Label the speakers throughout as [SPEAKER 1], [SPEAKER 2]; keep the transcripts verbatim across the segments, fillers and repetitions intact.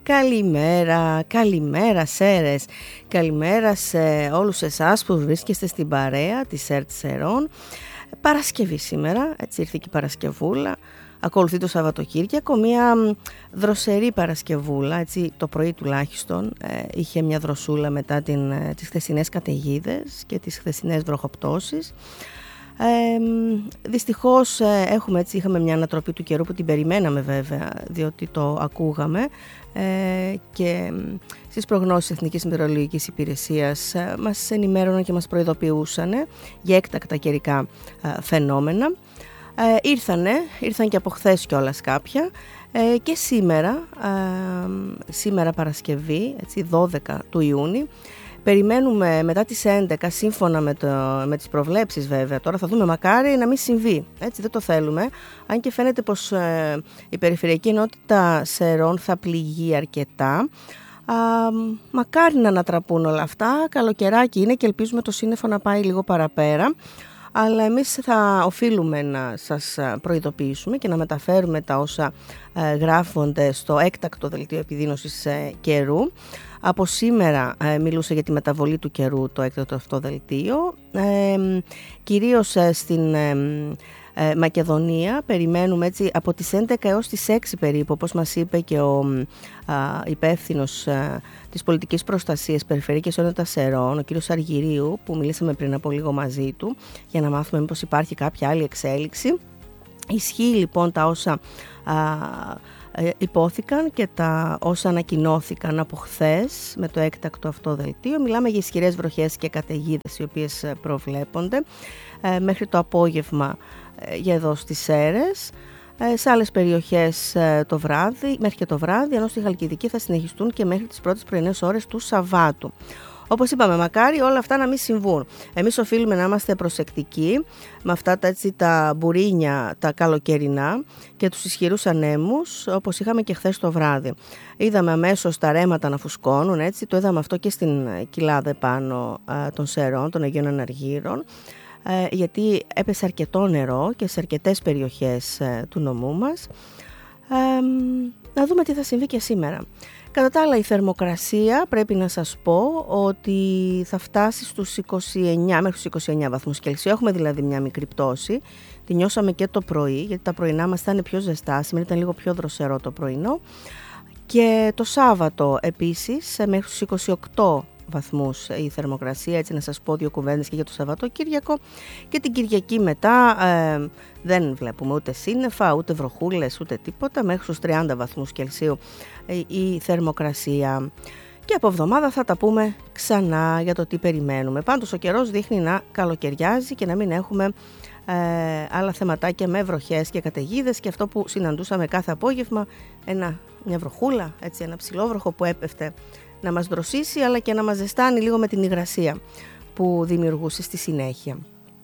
[SPEAKER 1] Καλημέρα, καλημέρα Σέρες, καλημέρα σε όλους εσάς που βρίσκεστε στην παρέα της ΕΡΤ Σερών. Παρασκευή σήμερα, έτσι ήρθε και η Παρασκευούλα, ακολουθεί το Σαββατοκύριακο, μια δροσερή Παρασκευούλα, έτσι το πρωί τουλάχιστον, ε, είχε μια δροσούλα μετά την, ε, τις χθεσινές καταιγίδες και τις χθεσινές βροχοπτώσεις. Ε, δυστυχώς ε, έχουμε, έτσι, είχαμε μια ανατροπή του καιρού που την περιμέναμε βέβαια, διότι το ακούγαμε ε, και στις προγνώσεις Εθνικής Μετεωρολογικής Υπηρεσίας ε, μας ενημέρωναν και μας προειδοποιούσαν για έκτακτα καιρικά ε, φαινόμενα. Ε, ήρθανε, ήρθαν και από χθες κιόλας κάποια ε, και σήμερα, ε, σήμερα Παρασκευή, έτσι, δώδεκα του Ιούνιου. Περιμένουμε μετά τις έντεκα, σύμφωνα με, το, με τις προβλέψεις βέβαια, τώρα θα δούμε, μακάρι να μην συμβεί, έτσι δεν το θέλουμε, αν και φαίνεται πως ε, η περιφερειακή ενότητα Σερών θα πληγεί αρκετά. Α, μακάρι να ανατραπούν όλα αυτά, καλοκαιράκι είναι και ελπίζουμε το σύννεφο να πάει λίγο παραπέρα. Αλλά εμείς θα οφείλουμε να σας προειδοποιήσουμε και να μεταφέρουμε τα όσα ε, γράφονται στο έκτακτο δελτίο επιδείνωσης ε, καιρού. Από σήμερα ε, μιλούσα για τη μεταβολή του καιρού το έκτακτο αυτό δελτίο. Ε, κυρίως ε, στην ε, ε, Μακεδονία περιμένουμε, έτσι, από τις έντεκα έως τις έξι περίπου, όπως μας είπε και ο ε, υπεύθυνος ε, της πολιτικής προστασίας Περιφερειακής Ενότητας Σερών, ο κύριος Αργυρίου, που μιλήσαμε πριν από λίγο μαζί του για να μάθουμε μήπως υπάρχει κάποια άλλη εξέλιξη. Ισχύει λοιπόν τα όσα α, ε, υπόθηκαν και τα όσα ανακοινώθηκαν από χθες με το έκτακτο αυτό δελτίο. Μιλάμε για ισχυρές βροχές και καταιγίδες οι οποίες προβλέπονται ε, μέχρι το απόγευμα ε, για εδώ στις Σέρρες. Σε άλλες περιοχές το βράδυ, μέχρι και το βράδυ, ενώ στη Χαλκιδική θα συνεχιστούν και μέχρι τις πρώτες πρωινές ώρες του Σαββάτου. Όπως είπαμε, μακάρι όλα αυτά να μην συμβούν. Εμείς οφείλουμε να είμαστε προσεκτικοί με αυτά τα, έτσι, τα μπουρίνια, τα καλοκαιρινά και τους ισχυρούς ανέμους, όπως είχαμε και χθες το βράδυ. Είδαμε αμέσως τα ρέματα να φουσκώνουν, έτσι, το είδαμε αυτό και στην κοιλάδα επάνω των Σερών, των Αγίων Αναργύρων, γιατί έπεσε αρκετό νερό και σε αρκετές περιοχές του νομού μας. Ε, να δούμε τι θα συμβεί και σήμερα. Κατά τα άλλα, η θερμοκρασία πρέπει να σας πω ότι θα φτάσει στους είκοσι εννιά, μέχρι τους είκοσι εννιά βαθμούς Κελσίου. Έχουμε δηλαδή μια μικρή πτώση. Τη νιώσαμε και το πρωί, γιατί τα πρωινά μας ήταν πιο ζεστά, σήμερα ήταν λίγο πιο δροσερό το πρωινό. Και το Σάββατο επίσης μέχρι τους είκοσι οκτώ βαθμούς η θερμοκρασία, έτσι να σας πω δύο κουβέντες και για το Σαββατοκύριακο. Και την Κυριακή μετά ε, δεν βλέπουμε ούτε σύννεφα, ούτε βροχούλες, ούτε τίποτα, μέχρι στους τριάντα βαθμούς Κελσίου ε, η θερμοκρασία. Και από εβδομάδα θα τα πούμε ξανά για το τι περιμένουμε. Πάντως ο καιρός δείχνει να καλοκαιριάζει και να μην έχουμε ε, άλλα θεματάκια με βροχές και καταιγίδες, και αυτό που συναντούσαμε κάθε απόγευμα, ένα, μια βροχούλα, έτσι, ένα ψηλόβροχο που έπεφτε να μας δροσίσει, αλλά και να μας ζεστάνει λίγο με την υγρασία που δημιουργούσε στη συνέχεια.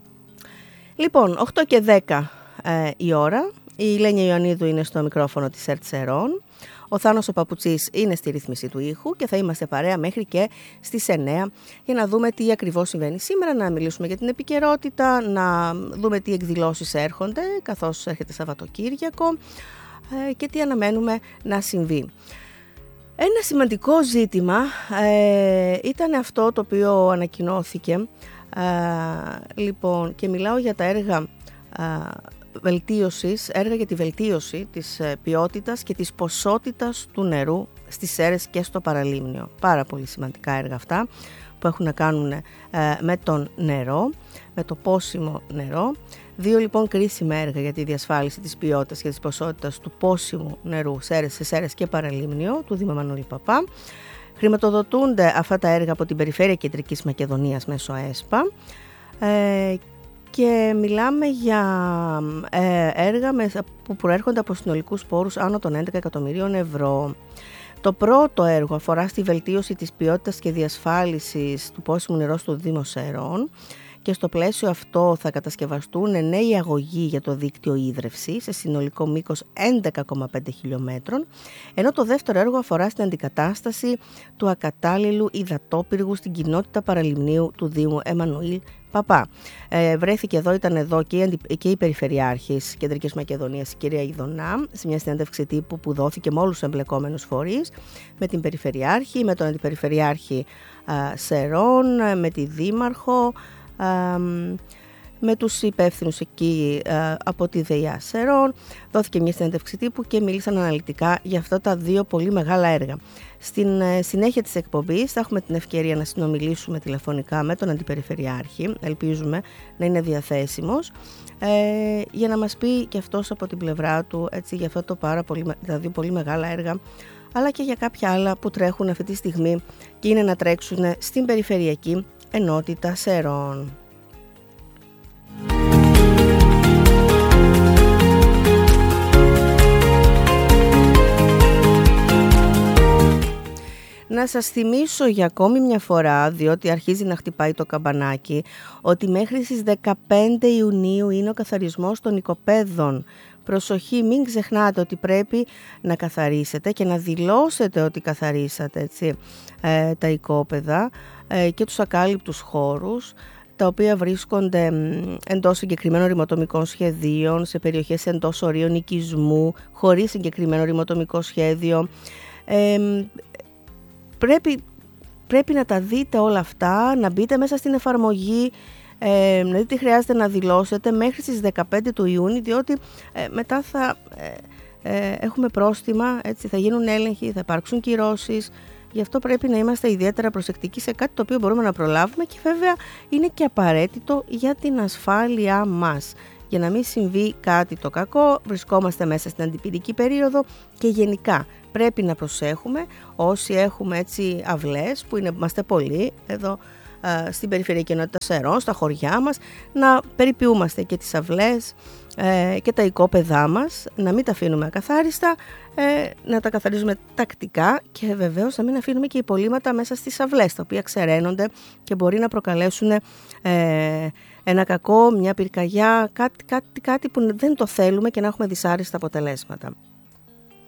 [SPEAKER 1] Λοιπόν, οκτώ και δέκα ε, η ώρα. Η Λένια Ιωαννίδου είναι στο μικρόφωνο της ΕΡΤ Σερών. Ο Θάνος ο Παπουτσής είναι στη ρύθμιση του ήχου και θα είμαστε παρέα μέχρι και στις εννέα για να δούμε τι ακριβώς συμβαίνει σήμερα, να μιλήσουμε για την επικαιρότητα, να δούμε τι εκδηλώσεις έρχονται καθώς έρχεται Σαββατοκύριακο ε, και τι αναμένουμε να συμβεί. Ένα σημαντικό ζήτημα ε, ήταν αυτό το οποίο ανακοινώθηκε, ε, λοιπόν, και μιλάω για τα έργα ε, βελτίωσης, έργα για τη βελτίωση της ποιότητας και της ποσότητας του νερού στις Σέρρες και στο Παραλίμνιο. Πάρα πολύ σημαντικά έργα αυτά που έχουν να κάνουν ε, με τον νερό, με το πόσιμο νερό. Δύο λοιπόν κρίσιμα έργα για τη διασφάλιση της ποιότητας και της ποσότητας του πόσιμου νερού σε Σέρρες και Παραλίμνιο του Δήμου Εμμανουήλ Παπά. Χρηματοδοτούνται αυτά τα έργα από την Περιφέρεια Κεντρικής Μακεδονίας μέσω ΕΣΠΑ ε, και μιλάμε για ε, έργα που προέρχονται από συνολικούς πόρους άνω των έντεκα εκατομμυρίων ευρώ. Το πρώτο έργο αφορά στη βελτίωση της ποιότητας και διασφάλισης του πόσιμου νερού στο Δήμο Σερών, και στο πλαίσιο αυτό θα κατασκευαστούν νέοι αγωγοί για το δίκτυο ίδρυυσης σε συνολικό μήκος έντεκα κόμμα πέντε χιλιόμετρων, ενώ το δεύτερο έργο αφορά στην αντικατάσταση του ακατάλληλου υδατόπυργου στην κοινότητα Παραλιμνίου του Δήμου Εμμανουήλ Παπά. Ε, βρέθηκε εδώ, ήταν εδώ και η, αντι... και η Περιφερειάρχης Κεντρικής Μακεδονίας, η κυρία Ιδωνά, σε μια συνέντευξη τύπου που δόθηκε με όλους τους εμπλεκόμενους φορείς, με την Περιφερειάρχη, με τον Αντιπεριφερειάρχη α, Σερών, με τη Δήμαρχο, α, με τους υπεύθυνους εκεί α, από τη ΔΕΙΑ Σερών. Δόθηκε μια συνέντευξη τύπου και μίλησαν αναλυτικά για αυτά τα δύο πολύ μεγάλα έργα. Στην ε, συνέχεια της εκπομπής θα έχουμε την ευκαιρία να συνομιλήσουμε τηλεφωνικά με τον Αντιπεριφερειάρχη, ελπίζουμε να είναι διαθέσιμος, ε, για να μας πει και αυτός από την πλευρά του, έτσι, για αυτό το πάρα πολύ, τα δύο πολύ μεγάλα έργα, αλλά και για κάποια άλλα που τρέχουν αυτή τη στιγμή και είναι να τρέξουν στην Περιφερειακή Ενότητα Σερών. Να σας θυμίσω για ακόμη μια φορά, διότι αρχίζει να χτυπάει το καμπανάκι, ότι μέχρι τις δεκαπέντε Ιουνίου είναι ο καθαρισμός των οικοπαίδων. Προσοχή, μην ξεχνάτε ότι πρέπει να καθαρίσετε και να δηλώσετε ότι καθαρίσατε, έτσι, ε, τα οικόπεδα ε, και τους ακάλυπτους χώρους, τα οποία βρίσκονται εντός συγκεκριμένων ρημοτομικών σχεδίων, σε περιοχές εντός ορίων οικισμού, χωρίς συγκεκριμένο ρημοτομικό σχέδιο. Ε, πρέπει, πρέπει να τα δείτε όλα αυτά, να μπείτε μέσα στην εφαρμογή, ε, να δείτε τι χρειάζεται να δηλώσετε μέχρι τις δεκαπέντε του Ιούνιου, διότι ε, μετά θα ε, ε, έχουμε πρόστιμα, έτσι, θα γίνουν έλεγχοι, θα υπάρξουν κυρώσεις. Γι' αυτό πρέπει να είμαστε ιδιαίτερα προσεκτικοί σε κάτι το οποίο μπορούμε να προλάβουμε και βέβαια είναι και απαραίτητο για την ασφάλειά μας. Για να μην συμβεί κάτι το κακό, βρισκόμαστε μέσα στην αντιπυρική περίοδο και γενικά πρέπει να προσέχουμε όσοι έχουμε, έτσι, αυλές, που είναι, είμαστε πολλοί εδώ α, στην Περιφερειακή Ενότητα Σερών, στα χωριά μας, να περιποιούμαστε και τις αυλές ε, και τα οικόπεδά μας, να μην τα αφήνουμε ακαθάριστα, ε, να τα καθαρίζουμε τακτικά και βεβαίως να μην αφήνουμε και υπολείμματα μέσα στις αυλές, τα οποία ξεραίνονται και μπορεί να προκαλέσουν ε, ένα κακό, μια πυρκαγιά, κάτι, κάτι, κάτι που δεν το θέλουμε και να έχουμε δυσάρεστα αποτελέσματα.